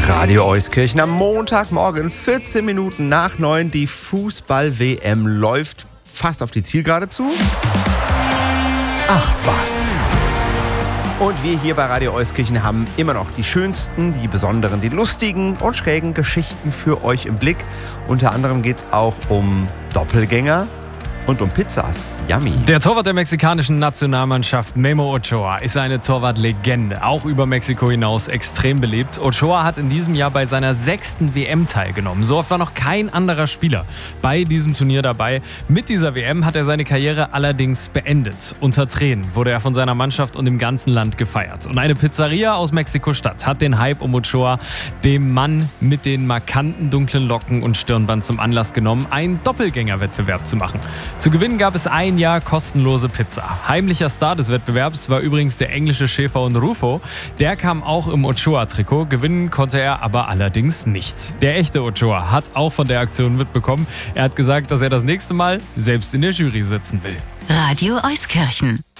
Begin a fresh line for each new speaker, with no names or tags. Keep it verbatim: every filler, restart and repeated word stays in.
Radio Euskirchen am Montagmorgen, vierzehn Minuten nach neun. Die Fußball-W M läuft fast auf die Zielgerade zu.
Ach was.
Und wir hier bei Radio Euskirchen haben immer noch die schönsten, die besonderen, die lustigen und schrägen Geschichten für euch im Blick. Unter anderem geht es auch um Doppelgänger und um Pizzas. Yummy.
Der Torwart der mexikanischen Nationalmannschaft, Memo Ochoa, ist eine Torwartlegende, auch über Mexiko hinaus extrem beliebt. Ochoa hat in diesem Jahr bei seiner sechsten W M teilgenommen. So oft war noch kein anderer Spieler bei diesem Turnier dabei. Mit dieser W M hat er seine Karriere allerdings beendet. Unter Tränen wurde er von seiner Mannschaft und dem ganzen Land gefeiert. Und eine Pizzeria aus Mexiko-Stadt hat den Hype um Ochoa, dem Mann mit den markanten dunklen Locken und Stirnband, zum Anlass genommen, einen Doppelgängerwettbewerb zu machen. Zu gewinnen gab es ein Jahr kostenlose Pizza. Heimlicher Star des Wettbewerbs war übrigens der englische Schäferhund Rufo. Der kam auch im Ochoa-Trikot. Gewinnen konnte er aber allerdings nicht. Der echte Ochoa hat auch von der Aktion mitbekommen. Er hat gesagt, dass er das nächste Mal selbst in der Jury sitzen will.
Radio Euskirchen.